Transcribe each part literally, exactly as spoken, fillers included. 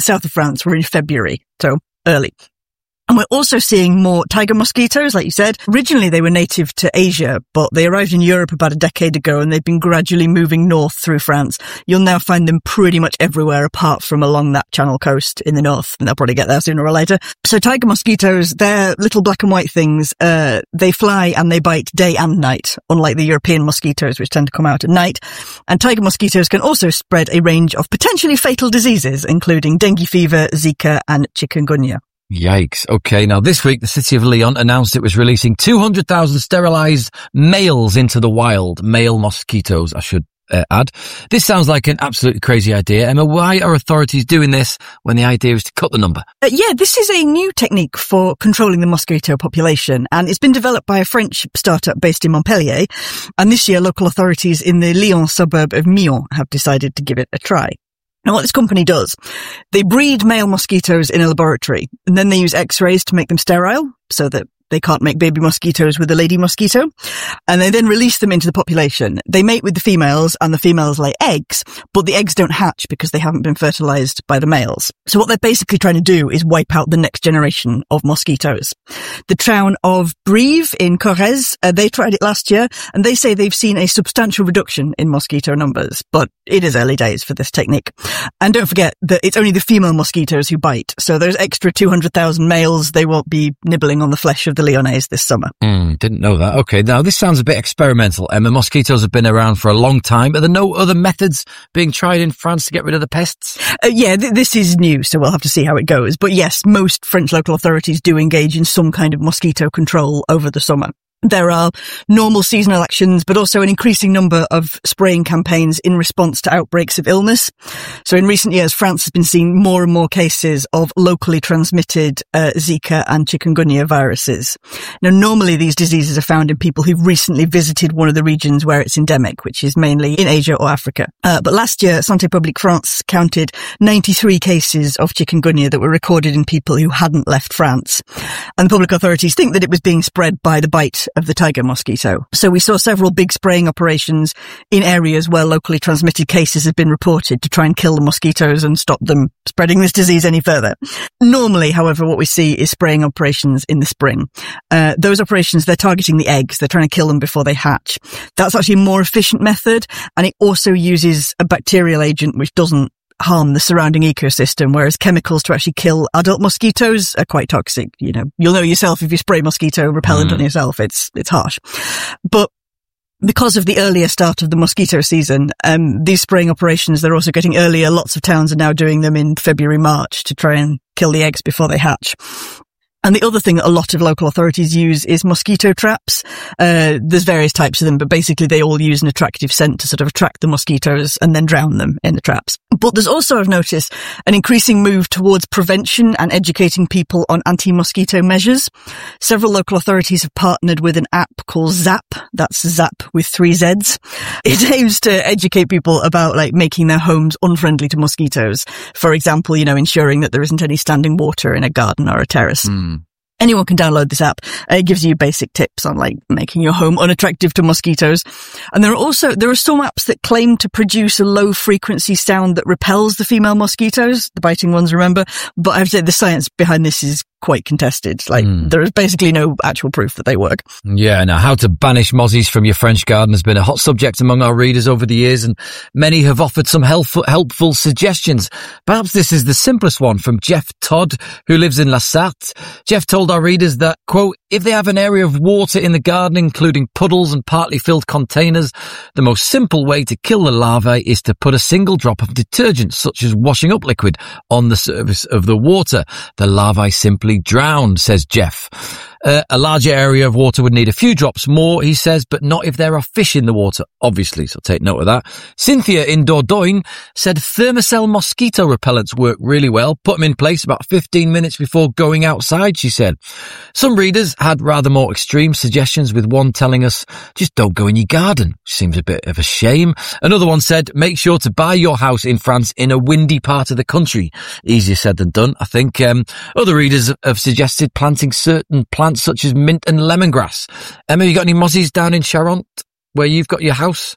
south of France were in February, so early. And we're also seeing more tiger mosquitoes, like you said. Originally, they were native to Asia, but they arrived in Europe about a decade ago, and they've been gradually moving north through France. You'll now find them pretty much everywhere apart from along that Channel coast in the north, and they'll probably get there sooner or later. So tiger mosquitoes, they're little black and white things. Uh, they fly and they bite day and night, unlike the European mosquitoes, which tend to come out at night. And tiger mosquitoes can also spread a range of potentially fatal diseases, including dengue fever, Zika, and chikungunya. Yikes. Okay, now this week the city of Lyon announced it was releasing two hundred thousand sterilized males into the wild. Male mosquitoes, I should uh, add. This sounds like an absolutely crazy idea. Emma, why are authorities doing this when the idea is to cut the number? Uh, yeah, this is a new technique for controlling the mosquito population, and it's been developed by a French startup based in Montpellier. And this year, local authorities in the Lyon suburb of Meaux have decided to give it a try. Now, what this company does, they breed male mosquitoes in a laboratory, and then they use x-rays to make them sterile so that they can't make baby mosquitoes with a lady mosquito. And they then release them into the population. They mate with the females, and the females lay eggs, but the eggs don't hatch because they haven't been fertilized by the males. So what they're basically trying to do is wipe out the next generation of mosquitoes. The town of Brive in Corrèze, uh, they tried it last year, and they say they've seen a substantial reduction in mosquito numbers, but it is early days for this technique. And don't forget that it's only the female mosquitoes who bite. So those extra two hundred thousand males, they won't be nibbling on the flesh of the Lyonnais this summer. Mm, didn't know that. Okay, now this sounds a bit experimental, Emma. Mosquitoes have been around for a long time. Are there no other methods being tried in France to get rid of the pests? Uh, yeah, th- this is new, so we'll have to see how it goes. But yes, most French local authorities do engage in some kind of mosquito control over the summer. There are normal seasonal actions, but also an increasing number of spraying campaigns in response to outbreaks of illness. So in recent years, France has been seeing more and more cases of locally transmitted uh, Zika and chikungunya viruses. Now, normally these diseases are found in people who've recently visited one of the regions where it's endemic, which is mainly in Asia or Africa. Uh, but last year, Santé Publique France counted ninety-three cases of chikungunya that were recorded in people who hadn't left France. And the public authorities think that it was being spread by the bite of the tiger mosquito. So we saw several big spraying operations in areas where locally transmitted cases have been reported to try and kill the mosquitoes and stop them spreading this disease any further. Normally, however, what we see is spraying operations in the spring. Uh, those operations, they're targeting the eggs. They're trying to kill them before they hatch. That's actually a more efficient method, and it also uses a bacterial agent which doesn't harm the surrounding ecosystem, whereas chemicals to actually kill adult mosquitoes are quite toxic. You know, you'll know yourself if you spray mosquito repellent mm. on yourself, it's, it's harsh. But because of the earlier start of the mosquito season, um, these spraying operations, they're also getting earlier. Lots of towns are now doing them in February, March to try and kill the eggs before they hatch. And the other thing that a lot of local authorities use is mosquito traps. Uh, there's various types of them, but basically they all use an attractive scent to sort of attract the mosquitoes and then drown them in the traps. But there's also, I've noticed, an increasing move towards prevention and educating people on anti-mosquito measures. Several local authorities have partnered with an app called Zap. That's Zap with three Zs. It aims to educate people about, like, making their homes unfriendly to mosquitoes. For example, you know, ensuring that there isn't any standing water in a garden or a terrace. Mm. Anyone can download this app. It gives you basic tips on, like, making your home unattractive to mosquitoes. And there are also, there are some apps that claim to produce a low frequency sound that repels the female mosquitoes, the biting ones, remember? But I have to say the science behind this is quite contested. Like, mm. there is basically no actual proof that they work. Yeah, now how to banish mozzies from your French garden has been a hot subject among our readers over the years, and many have offered some helpful, helpful suggestions. Perhaps this is the simplest one from Jeff Todd, who lives in La Sarthe. Jeff told our readers that, quote, if they have an area of water in the garden, including puddles and partly filled containers, the most simple way to kill the larvae is to put a single drop of detergent, such as washing up liquid, on the surface of the water. The larvae simply drowned, says Jeff. Uh, a larger area of water would need a few drops more, he says, but not if there are fish in the water, obviously, so take note of that. Cynthia in Dordogne said Thermacell mosquito repellents work really well. Put them in place about fifteen minutes before going outside, she said. Some readers had rather more extreme suggestions, with one telling us, just don't go in your garden, which seems a bit of a shame. Another one said, make sure to buy your house in France in a windy part of the country. Easier said than done, I think. Um, other readers have suggested planting certain plants such as mint and lemongrass. Emma, you got any mozzies down in Charente where you've got your house?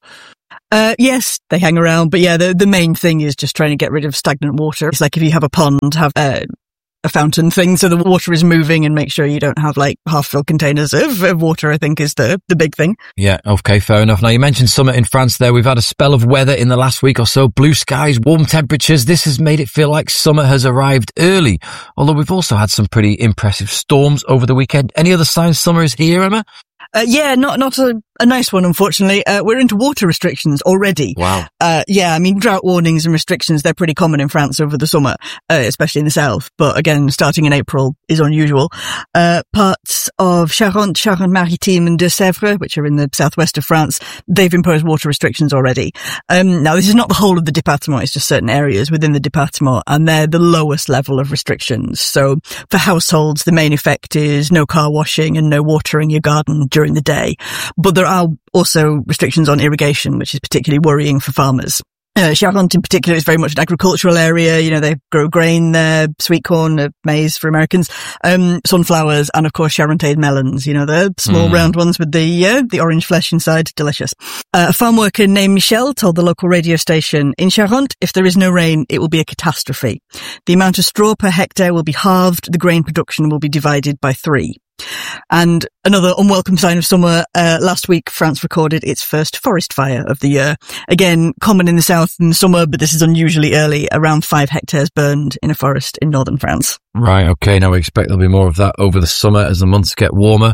Uh, yes, they hang around, but yeah, the the main thing is just trying to get rid of stagnant water. It's like if you have a pond, have uh, a fountain thing so the water is moving, and make sure you don't have like half-filled containers of, of water, I think is the, the big thing. Yeah, okay, fair enough. Now, you mentioned summer in France there. We've had a spell of weather in the last week or so. Blue skies, warm temperatures. This has made it feel like summer has arrived early, although we've also had some pretty impressive storms over the weekend. Any other signs summer is here, Emma? Uh, yeah, not not a, a nice one, unfortunately. Uh, we're into water restrictions already. Wow. Uh, yeah, I mean, drought warnings and restrictions, they're pretty common in France over the summer, uh, especially in the south. But again, starting in April is unusual. Uh, parts of Charente, Charente-Maritime and de Sèvres, which are in the southwest of France, they've imposed water restrictions already. Um, now, this is not the whole of the département, it's just certain areas within the département, and they're the lowest level of restrictions. So for households, the main effect is no car washing and no watering your garden during the day. But there are also restrictions on irrigation, which is particularly worrying for farmers. Uh, Charente in particular is very much an agricultural area. You know, they grow grain there, sweet corn, uh, maize for Americans, um, sunflowers, and of course Charentaise melons, you know, the small mm. round ones with the, uh, the orange flesh inside. Delicious. Uh, a farm worker named Michel told the local radio station, in Charente, if there is no rain, it will be a catastrophe. The amount of straw per hectare will be halved. The grain production will be divided by three. And another unwelcome sign of summer, uh, last week France recorded its first forest fire of the year. Again, common in the south in the summer, but this is unusually early. Around five hectares burned in a forest in northern France. Right, okay, now we expect there'll be more of that over the summer as the months get warmer.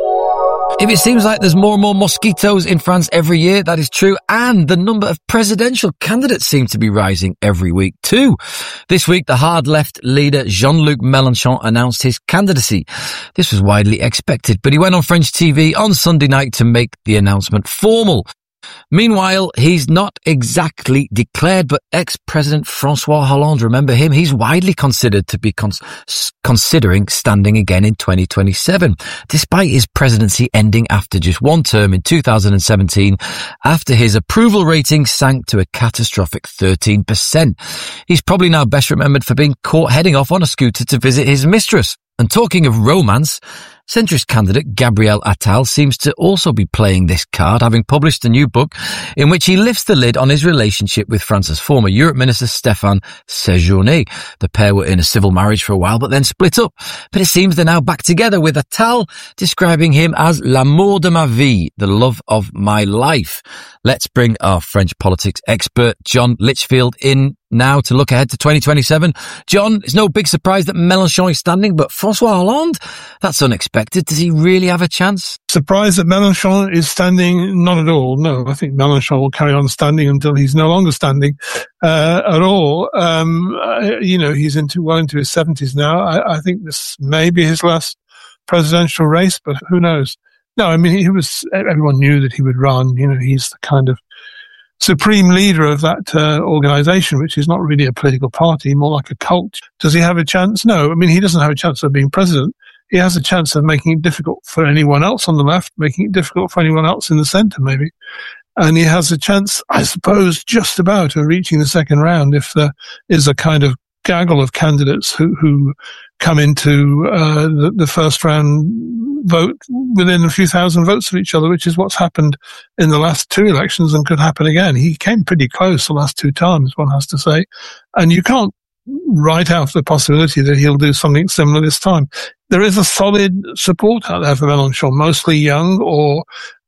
If it seems like there's more and more mosquitoes in France every year, that is true, and the number of presidential candidates seem to be rising every week too. This week, the hard-left leader Jean-Luc Mélenchon announced his candidacy. This was widely expected, but he went on French T V on Sunday night to make the announcement formal. Meanwhile, he's not exactly declared, but ex-President François Hollande, remember him? He's widely considered to be cons- considering standing again in twenty twenty-seven, despite his presidency ending after just one term in two thousand seventeen, after his approval rating sank to a catastrophic thirteen percent. He's probably now best remembered for being caught heading off on a scooter to visit his mistress. And talking of romance, centrist candidate Gabriel Attal seems to also be playing this card, having published a new book in which he lifts the lid on his relationship with France's former Europe Minister Stéphane Séjourné. The pair were in a civil marriage for a while, but then split up. But it seems they're now back together, with Attal describing him as l'amour de ma vie, the love of my life. Let's bring our French politics expert, John Litchfield, in now to look ahead to twenty twenty-seven. John, it's no big surprise that Mélenchon is standing, but François Hollande? That's unexpected. Does he really have a chance? Surprised that Mélenchon is standing? Not at all. No, I think Mélenchon will carry on standing until he's no longer standing uh, at all. Um, uh, you know, he's into well into his seventies now. I, I think this may be his last presidential race, but who knows? No, I mean, he was, everyone knew that he would run. You know, he's the kind of supreme leader of that uh, organization, which is not really a political party, more like a cult. Does he have a chance? No. I mean, he doesn't have a chance of being president. He has a chance of making it difficult for anyone else on the left, making it difficult for anyone else in the center, maybe. And he has a chance, I suppose, just about of reaching the second round if there is a kind of gaggle of candidates who, who come into uh, the, the first round vote within a few thousand votes of each other, which is what's happened in the last two elections and could happen again. He came pretty close the last two times, one has to say. And you can't write out the possibility that he'll do something similar this time. There is a solid support out there for Mélenchon, mostly young or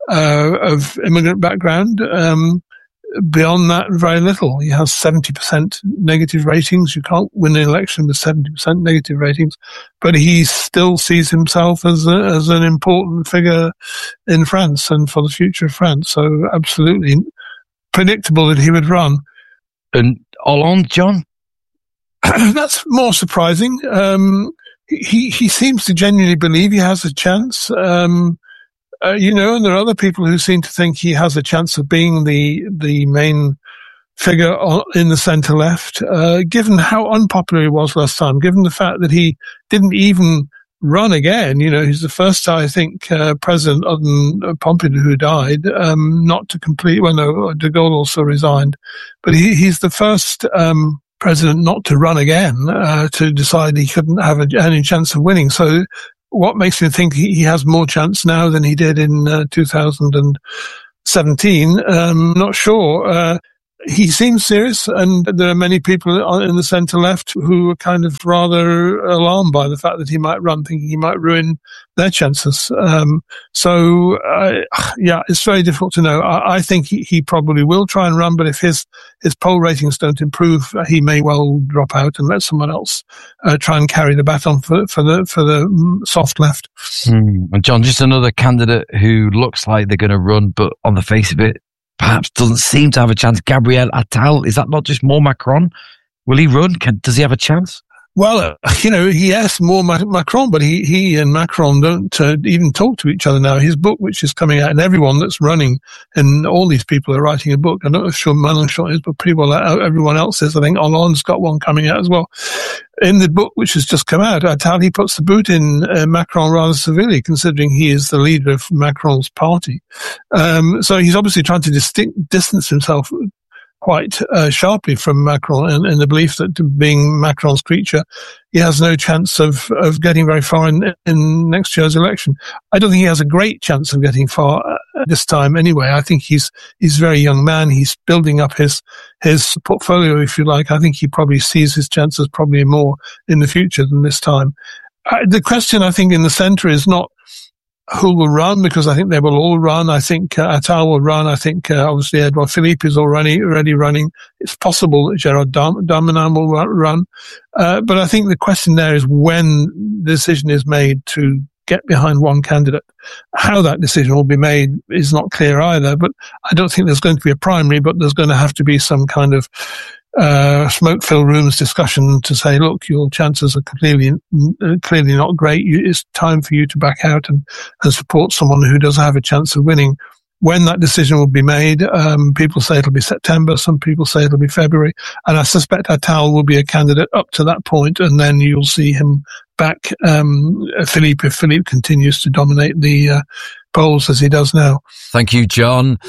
uh, of immigrant background. Um, Beyond that, very little. He has seventy percent negative ratings. You can't win an election with seventy percent negative ratings, but he still sees himself as a, as an important figure in France and for the future of France. So absolutely predictable that he would run. And Hollande, John? That's more surprising. Um, he, he seems to genuinely believe he has a chance. Um, Uh, you know, and there are other people who seem to think he has a chance of being the the main figure in the centre left, uh, given how unpopular he was last time, given the fact that he didn't even run again. You know, he's the first, I think, uh, president other than Pompidou, who died, um, not to complete, well, no, de Gaulle also resigned, but he, he's the first um, president not to run again, uh, to decide he couldn't have a, any chance of winning. So what makes me think he has more chance now than he did in uh, two thousand seventeen. Um, not sure. Uh, he seems serious, and there are many people in the centre left who are kind of rather alarmed by the fact that he might run, thinking he might ruin their chances. Um, so, uh, yeah, it's very difficult to know. I, I think he, he probably will try and run, but if his, his poll ratings don't improve, he may well drop out and let someone else uh, try and carry the baton for, for the for the soft left. Mm. And John, just another candidate who looks like they're going to run, but on the face of it, perhaps doesn't seem to have a chance. Gabriel Attal, is that not just more Macron? Will he run? Can, does he have a chance? Well, uh, you know, he has more Ma- Macron, but he, he and Macron don't uh, even talk to each other now. His book, which is coming out, and everyone that's running, and all these people are writing a book. I'm not sure Mélenchon is, but pretty well everyone else is. I think Hollande's got one coming out as well. In the book, which has just come out, Attal, he puts the boot in uh, Macron rather severely, considering he is the leader of Macron's party. Um, so he's obviously trying to distinct, distance himself quite uh, sharply from Macron, in, in the belief that being Macron's creature, he has no chance of, of getting very far in, in next year's election. I don't think he has a great chance of getting far uh, this time anyway. I think he's he's a very young man. He's building up his his portfolio, if you like. I think he probably sees his chances probably more in the future than this time. Uh, the question, I think, in the centre is not who will run, because I think they will all run. I think uh, Attal will run. I think uh, obviously Edouard Philippe is already already running. It's possible that Gérald Darmanin will run. Uh, but I think the question there is when the decision is made to get behind one candidate. How that decision will be made is not clear either. But I don't think there's going to be a primary, but there's going to have to be some kind of uh, smoke-filled rooms discussion to say, look, your chances are clearly, clearly not great. It's time for you to back out and, and support someone who does have a chance of winning. When that decision will be made, um, people say it'll be September, some people say it'll be February, and I suspect Attal will be a candidate up to that point, and then you'll see him back, um, Philippe, if Philippe continues to dominate the uh, polls as he does now. Thank you, John.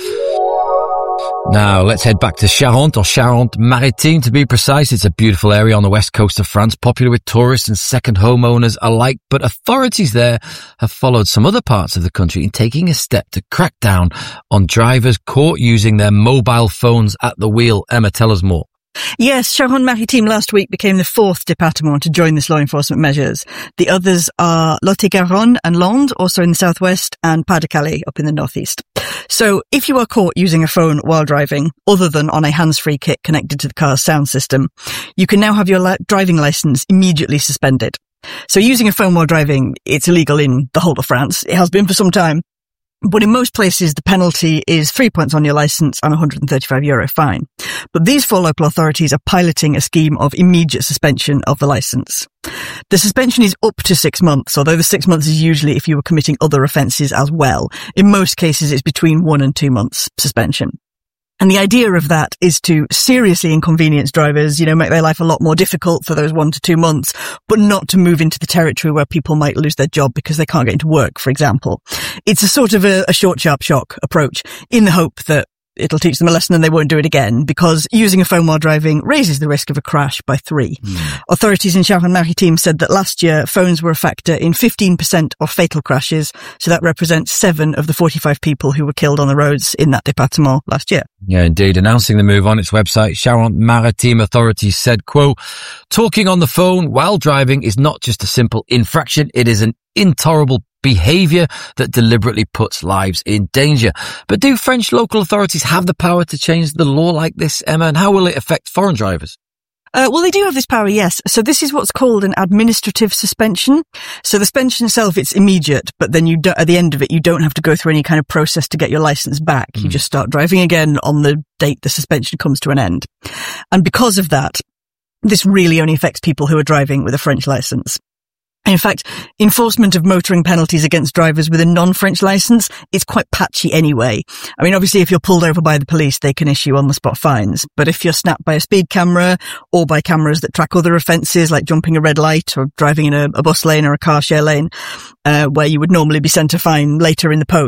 Now, let's head back to Charente, or Charente-Maritime to be precise. It's a beautiful area on the west coast of France, popular with tourists and second homeowners alike. But authorities there have followed some other parts of the country in taking a step to crack down on drivers caught using their mobile phones at the wheel. Emma, tell us more. Yes, Charente-Maritime last week became the fourth département to join this law enforcement measures. The others are Lot-et-Garonne and Landes, also in the southwest, and Pas-de-Calais up in the northeast. So if you are caught using a phone while driving, other than on a hands-free kit connected to the car's sound system, you can now have your li- driving license immediately suspended. So using a phone while driving, it's illegal in the whole of France. It has been for some time. But in most places, the penalty is three points on your license and one hundred thirty-five euro fine. But these four local authorities are piloting a scheme of immediate suspension of the license. The suspension is up to six months, although the six months is usually if you were committing other offences as well. In most cases, it's between one and two months suspension. And the idea of that is to seriously inconvenience drivers, you know, make their life a lot more difficult for those one to two months, but not to move into the territory where people might lose their job because they can't get into work, for example. It's a sort of a, a short, sharp shock approach in the hope that it'll teach them a lesson and they won't do it again, because using a phone while driving raises the risk of a crash by three. Mm. Authorities in Charente-Maritime said that last year phones were a factor in fifteen percent of fatal crashes, so that represents seven of the forty-five people who were killed on the roads in that département last year. Yeah, indeed. Announcing the move on its website, Charente-Maritime authorities said, quote, talking on the phone while driving is not just a simple infraction, it is an intolerable behaviour that deliberately puts lives in danger. But do French local authorities have the power to change the law like this, Emma? And how will it affect foreign drivers? Uh, well, they do have this power, yes. So this is what's called an administrative suspension. So the suspension itself, it's immediate, but then you do, at the end of it, you don't have to go through any kind of process to get your license back. Mm. You just start driving again on the date the suspension comes to an end. And because of that, this really only affects people who are driving with a French license. In fact, enforcement of motoring penalties against drivers with a non-French license is quite patchy anyway. I mean, obviously, if you're pulled over by the police, they can issue on-the-spot fines. But if you're snapped by a speed camera or by cameras that track other offences like jumping a red light or driving in a, a bus lane or a car share lane, uh, where you would normally be sent a fine later in the post,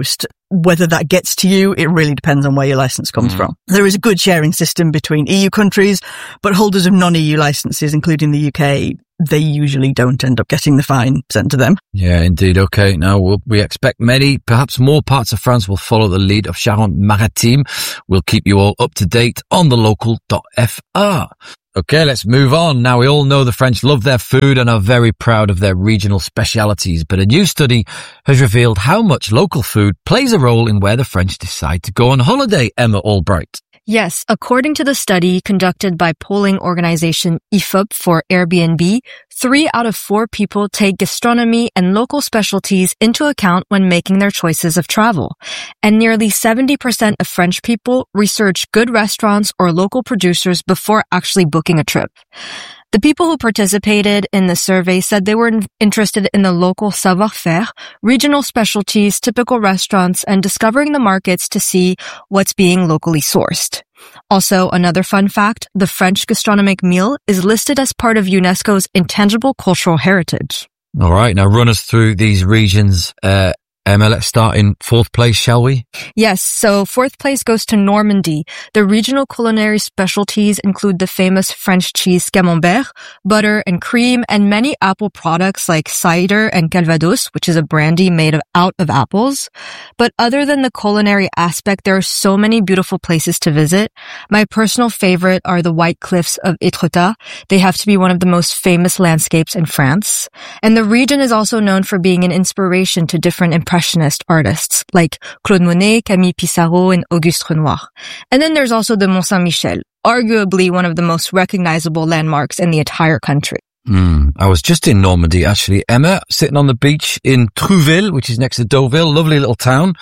whether that gets to you, it really depends on where your license comes mm. from. There is a good sharing system between E U countries, but holders of non-E U licenses, including the U K, they usually don't end up getting the fine sent to them. Yeah, indeed. Okay. Now, we'll, we expect many, perhaps more parts of France will follow the lead of Charente-Maritime. We'll keep you all up to date on the local dot F R. Okay, let's move on. Now, we all know the French love their food and are very proud of their regional specialities, but a new study has revealed how much local food plays a role in where the French decide to go on holiday, Emma Albright. Yes, according to the study conducted by polling organization I F O P for Airbnb, three out of four people take gastronomy and local specialties into account when making their choices of travel. And nearly seventy percent of French people research good restaurants or local producers before actually booking a trip. The people who participated in the survey said they were interested in the local savoir-faire, regional specialties, typical restaurants, and discovering the markets to see what's being locally sourced. Also, another fun fact, the French gastronomic meal is listed as part of UNESCO's intangible cultural heritage. All right, now run us through these regions. Uh, Emma, let's start in fourth place, shall we? Yes, so fourth place goes to Normandy. The regional culinary specialties include the famous French cheese camembert, butter and cream, and many apple products like cider and calvados, which is a brandy made of, out of apples. But other than the culinary aspect, there are so many beautiful places to visit. My personal favorite are the White Cliffs of Etretat. They have to be one of the most famous landscapes in France. And the region is also known for being an inspiration to different Impressionist artists like Claude Monet, Camille Pissarro, and Auguste Renoir. And then there's also the Mont Saint-Michel, arguably one of the most recognizable landmarks in the entire country. Mm, I was just in Normandy, actually, Emma, sitting on the beach in Trouville, which is next to Deauville, lovely little town,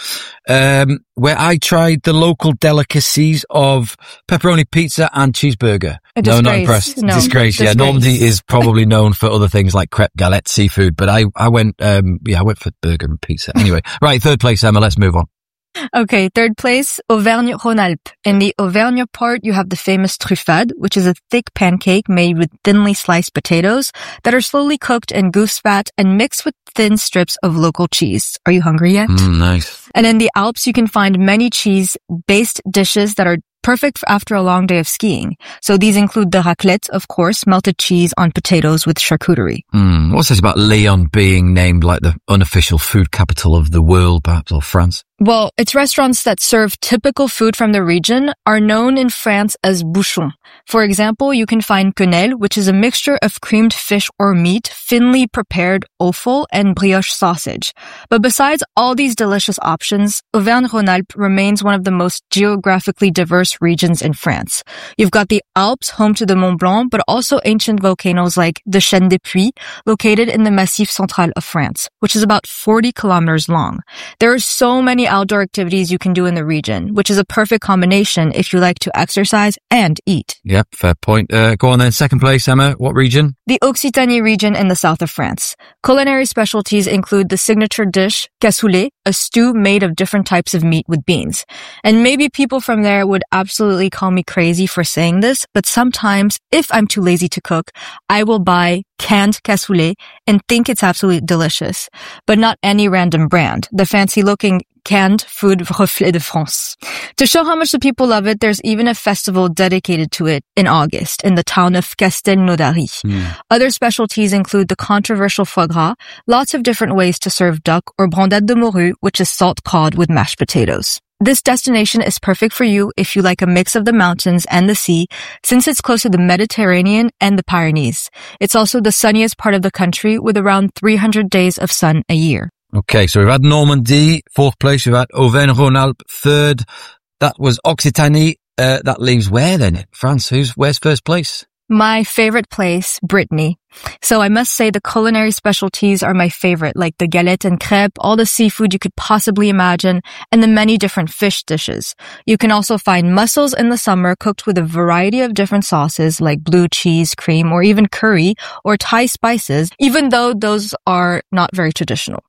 um, where I tried the local delicacies of pepperoni pizza and cheeseburger. A no, not impressed. No, disgrace. disgrace. Yeah, Normandy is probably known for other things like crepe, galette, seafood, but I, I went, um, yeah, I went for burger and pizza. Anyway, right, third place, Emma, let's move on. Okay, third place, Auvergne-Rhône-Alpes. In the Auvergne part, you have the famous truffade, which is a thick pancake made with thinly sliced potatoes that are slowly cooked in goose fat and mixed with thin strips of local cheese. Are you hungry yet? Mm, nice. And in the Alps, you can find many cheese-based dishes that are perfect after a long day of skiing. So these include the raclette, of course, melted cheese on potatoes with charcuterie. Mm, what's this about Lyon being named like the unofficial food capital of the world, perhaps, or France? Well, its restaurants that serve typical food from the region are known in France as bouchons. For example, you can find quenelle, which is a mixture of creamed fish or meat, thinly prepared offal, and brioche sausage. But besides all these delicious options, Auvergne-Rhône-Alpes remains one of the most geographically diverse regions in France. You've got the Alps, home to the Mont Blanc, but also ancient volcanoes like the Chaîne des Puys, located in the Massif Central of France, which is about forty kilometers long. There are so many outdoor activities you can do in the region, which is a perfect combination if you like to exercise and eat. Yep, fair point. Uh, go on then, second place, Emma. What region? The Occitanie region in the south of France. Culinary specialties include the signature dish, cassoulet, a stew made of different types of meat with beans. And maybe people from there would absolutely call me crazy for saying this, but sometimes, if I'm too lazy to cook, I will buy canned cassoulet and think it's absolutely delicious. But not any random brand. The fancy-looking canned food Reflet de France. To show how much the people love it, there's even a festival dedicated to it in August in the town of Castelnaudary. Mm. Other specialties include the controversial foie gras, lots of different ways to serve duck, or brandade de morue, which is salt cod with mashed potatoes. This destination is perfect for you if you like a mix of the mountains and the sea, since it's close to the Mediterranean and the Pyrenees. It's also the sunniest part of the country with around three hundred days of sun a year. Okay, so we've had Normandy, fourth place. We've had Auvergne-Rhône-Alpes, third. That was Occitanie. Uh, that leaves where then? France. Who's, where's first place? My favorite place, Brittany. So I must say the culinary specialties are my favorite, like the galette and crêpe, all the seafood you could possibly imagine, and the many different fish dishes. You can also find mussels in the summer cooked with a variety of different sauces like blue cheese, cream, or even curry or Thai spices, even though those are not very traditional.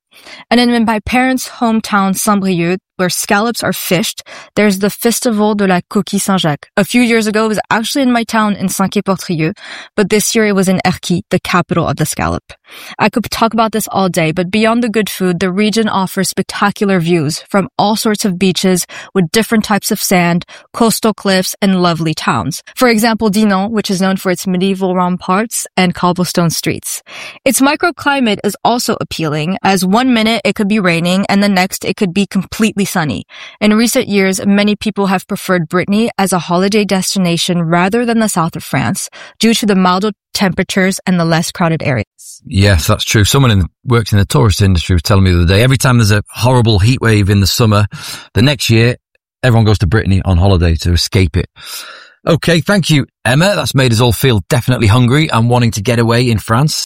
And then in my parents' hometown, Saint-Brieuc, where scallops are fished, there's the Festival de la Coquille Saint-Jacques. A few years ago, it was actually in my town in Saint-Quay-Portrieux, but this year it was in Erquy, the capital of the scallop. I could talk about this all day, but beyond the good food, the region offers spectacular views from all sorts of beaches with different types of sand, coastal cliffs, and lovely towns. For example, Dinan, which is known for its medieval ramparts and cobblestone streets. Its microclimate is also appealing, as one minute it could be raining and the next it could be completely sunny. In recent years, many people have preferred Brittany as a holiday destination rather than the south of France due to the milder temperatures and the less crowded areas. Yes, that's true. Someone in, works in the tourist industry was telling me the other day, every time there's a horrible heat wave in the summer, the next year, everyone goes to Brittany on holiday to escape it. Okay, thank you, Emma. That's made us all feel definitely hungry and wanting to get away in France.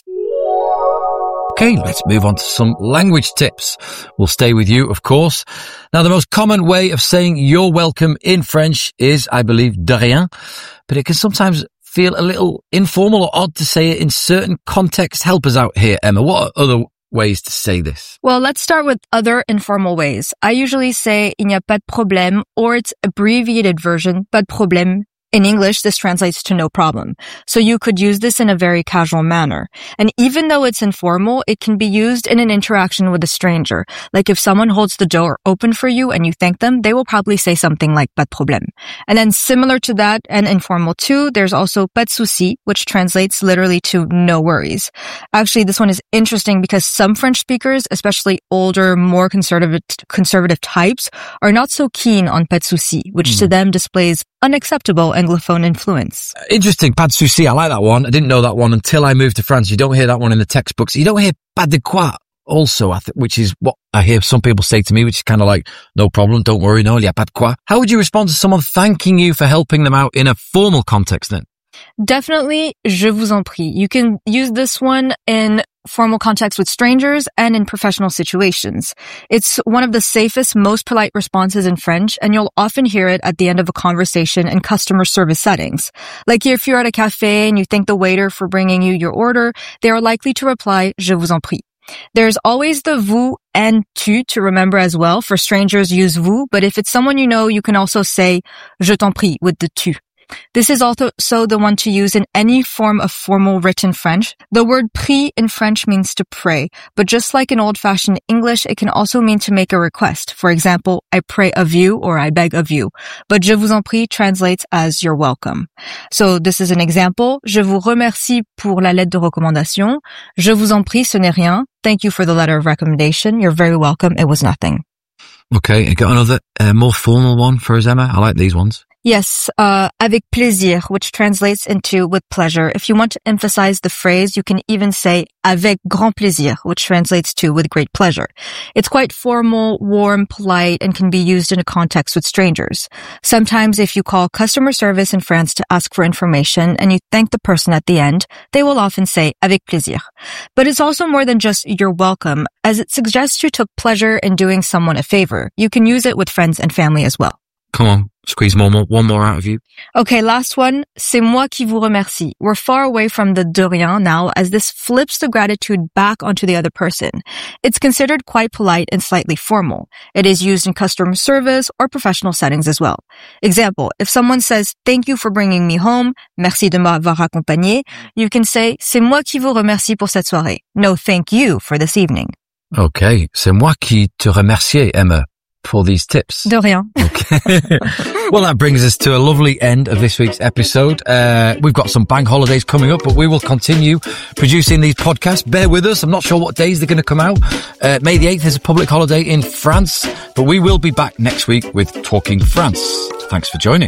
Okay, let's move on to some language tips. We'll stay with you, of course. Now, the most common way of saying you're welcome in French is, I believe, de rien, but it can sometimes feel a little informal or odd to say it in certain contexts. Help us out here, Emma. What are other ways to say this? Well, let's start with other informal ways. I usually say il n'y a pas de problème, or its abbreviated version, pas de problème. In English, this translates to no problem. So you could use this in a very casual manner. And even though it's informal, it can be used in an interaction with a stranger. Like if someone holds the door open for you and you thank them, they will probably say something like pas de problème. And then similar to that and informal too, there's also pas de souci, which translates literally to no worries. Actually, this one is interesting because some French speakers, especially older, more conservative, conservative types, are not so keen on pas de souci, which mm. to them displays unacceptable Anglophone influence. Interesting. Pas de souci. I like that one. I didn't know that one until I moved to France. You don't hear that one in the textbooks. You don't hear pas de quoi also, I th- which is what I hear some people say to me, which is kind of like, no problem, don't worry, no, il y a pas de quoi. How would you respond to someone thanking you for helping them out in a formal context then? Definitely, je vous en prie. You can use this one in formal context with strangers and in professional situations. It's one of the safest, most polite responses in French, and you'll often hear it at the end of a conversation in customer service settings. Like if you're at a cafe and you thank the waiter for bringing you your order, they are likely to reply, je vous en prie. There's always the vous and tu to remember as well. For strangers, use vous, but if it's someone you know, you can also say je t'en prie with the tu. This is also so the one to use in any form of formal written French. The word prie in French means to pray, but just like in old-fashioned English, it can also mean to make a request. For example, I pray of you or I beg of you. But je vous en prie translates as you're welcome. So this is an example. Je vous remercie pour la lettre de recommandation. Je vous en prie, ce n'est rien. Thank you for the letter of recommendation. You're very welcome. It was nothing. Okay, I got another uh, more formal one for us, Emma. I like these ones. Yes, uh, avec plaisir, which translates into with pleasure. If you want to emphasize the phrase, you can even say avec grand plaisir, which translates to with great pleasure. It's quite formal, warm, polite, and can be used in a context with strangers. Sometimes if you call customer service in France to ask for information and you thank the person at the end, they will often say avec plaisir. But it's also more than just you're welcome, as it suggests you took pleasure in doing someone a favor. You can use it with friends and family as well. Come on, squeeze more, more, one more out of you. Okay, last one. C'est moi qui vous remercie. We're far away from the de rien now, as this flips the gratitude back onto the other person. It's considered quite polite and slightly formal. It is used in customer service or professional settings as well. Example, if someone says, thank you for bringing me home, merci de m'avoir accompagné, you can say, c'est moi qui vous remercie pour cette soirée. No, thank you for this evening. Okay, c'est moi qui te remercie, Emma, for these tips. De rien. Okay. Well, that brings us to a lovely end of this week's episode. Uh, we've got some bank holidays coming up, but we will continue producing these podcasts. Bear with us. I'm not sure what days they're going to come out. Uh, May the eighth is a public holiday in France, but we will be back next week with Talking France. Thanks for joining.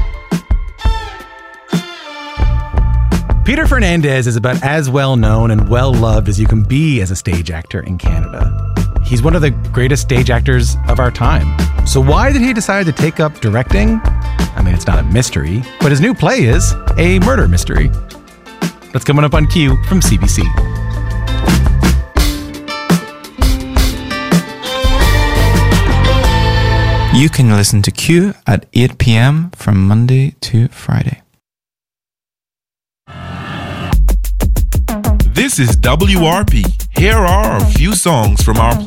Peter Fernandez is about as well known and well loved as you can be as a stage actor in Canada. He's one of the greatest stage actors of our time. So why did he decide to take up directing? I mean, it's not a mystery, but his new play is a murder mystery. That's coming up on Q from C B C. You can listen to Q at eight p.m. from Monday to Friday. This is W R P, Here are a few songs from our